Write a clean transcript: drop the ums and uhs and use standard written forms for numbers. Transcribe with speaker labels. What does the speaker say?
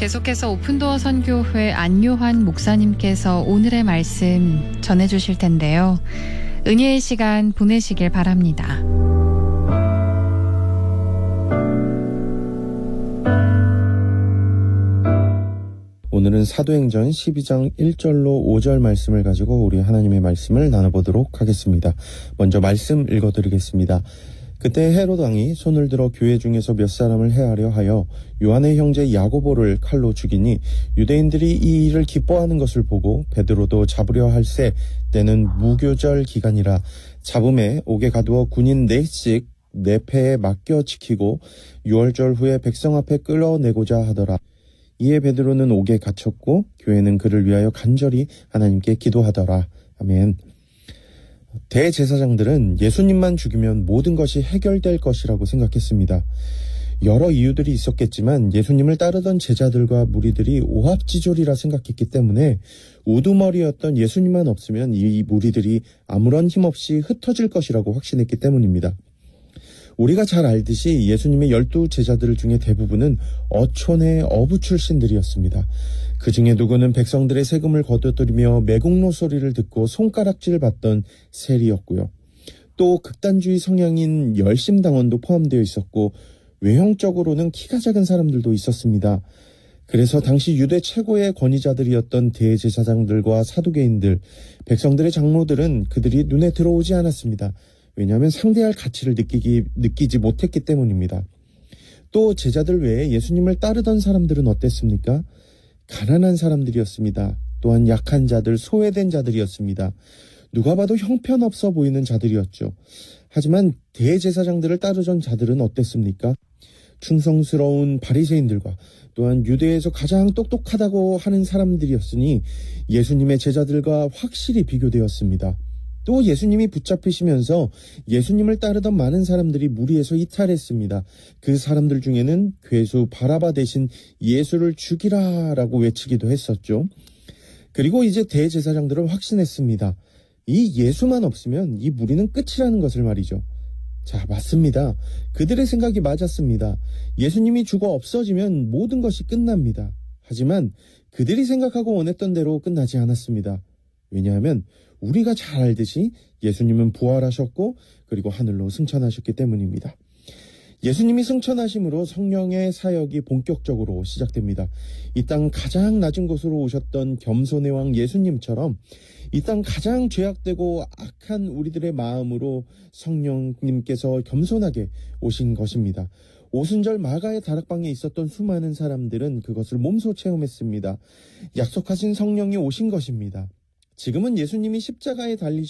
Speaker 1: 계속해서 오픈도어 선교회 안요한 목사님께서 오늘의 말씀 전해주실 텐데요. 은혜의 시간 보내시길 바랍니다.
Speaker 2: 오늘은 사도행전 12장 1절로 5절 말씀을 가지고 우리 하나님의 말씀을 나눠보도록 하겠습니다. 먼저 말씀 읽어드리겠습니다. 그때 헤롯 왕이 손을 들어 교회 중에서 몇 사람을 해하려 하여 요한의 형제 야고보를 칼로 죽이니 유대인들이 이 일을 기뻐하는 것을 보고 베드로도 잡으려 할새 때는 무교절 기간이라 잡음에 옥에 가두어 군인 4씩 4패에 맡겨 지키고 6월절 후에 백성 앞에 끌어내고자 하더라. 이에 베드로는 옥에 갇혔고 교회는 그를 위하여 간절히 하나님께 기도하더라. 아멘. 대제사장들은 예수님만 죽이면 모든 것이 해결될 것이라고 생각했습니다. 여러 이유들이 있었겠지만 예수님을 따르던 제자들과 무리들이 오합지졸이라 생각했기 때문에 우두머리였던 예수님만 없으면 이 무리들이 아무런 힘없이 흩어질 것이라고 확신했기 때문입니다. 우리가 잘 알듯이 예수님의 12 제자들 중에 대부분은 어촌의 어부 출신들이었습니다. 그 중에 누구는 백성들의 세금을 거둬들이며 매국노 소리를 듣고 손가락질 받던 세리였고요. 또 극단주의 성향인 열심당원도 포함되어 있었고 외형적으로는 키가 작은 사람들도 있었습니다. 그래서 당시 유대 최고의 권위자들이었던 대제사장들과 사두개인들, 백성들의 장로들은 그들이 눈에 들어오지 않았습니다. 왜냐하면 상대할 가치를 느끼지 못했기 때문입니다. 또 제자들 외에 예수님을 따르던 사람들은 어땠습니까? 가난한 사람들이었습니다. 또한 약한 자들, 소외된 자들이었습니다. 누가 봐도 형편없어 보이는 자들이었죠. 하지만 대제사장들을 따르던 자들은 어땠습니까? 충성스러운 바리새인들과 또한 유대에서 가장 똑똑하다고 하는 사람들이었으니 예수님의 제자들과 확실히 비교되었습니다. 또 예수님이 붙잡히시면서 예수님을 따르던 많은 사람들이 무리에서 이탈했습니다. 그 사람들 중에는 괴수 바라바 대신 예수를 죽이라라고 외치기도 했었죠. 그리고 이제 대제사장들은 확신했습니다. 이 예수만 없으면 이 무리는 끝이라는 것을 말이죠. 자, 맞습니다. 그들의 생각이 맞았습니다. 예수님이 죽어 없어지면 모든 것이 끝납니다. 하지만 그들이 생각하고 원했던 대로 끝나지 않았습니다. 왜냐하면 우리가 잘 알듯이 예수님은 부활하셨고 그리고 하늘로 승천하셨기 때문입니다. 예수님이 승천하심으로 성령의 사역이 본격적으로 시작됩니다. 이 땅 가장 낮은 곳으로 오셨던 겸손의 왕 예수님처럼 이 땅 가장 죄악되고 악한 우리들의 마음으로 성령님께서 겸손하게 오신 것입니다. 오순절 마가의 다락방에 있었던 수많은 사람들은 그것을 몸소 체험했습니다. 약속하신 성령이 오신 것입니다. 지금은 예수님이 십자가에 달리셔